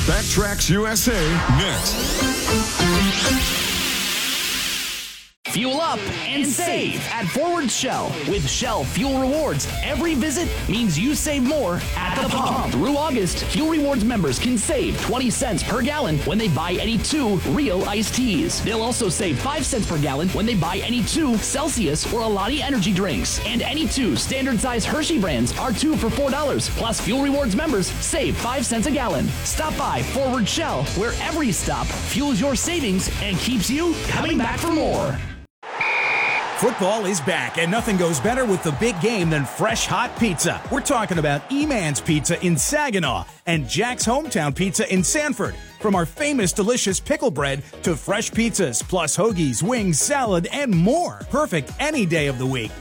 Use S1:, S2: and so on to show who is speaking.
S1: Backtracks USA next.
S2: Fuel up and save at Forward Shell. With Shell Fuel Rewards, every visit means you save more at the pump. Through August, Fuel Rewards members can save 20 cents per gallon when they buy any 2 real iced teas. They'll also save 5 cents per gallon when they buy any 2 Celsius or Alani energy drinks. And any 2 standard size Hershey brands are 2 for $4. Plus, Fuel Rewards members save 5 cents a gallon. Stop by Forward Shell, where every stop fuels your savings and keeps you coming back for more.
S3: Football is back, and nothing goes better with the big game than fresh, hot pizza. We're talking about E-Man's Pizza in Saginaw and Jack's Hometown Pizza in Sanford. From our famous delicious pickle bread to fresh pizzas, plus hoagies, wings, salad, and more. Perfect any day of the week.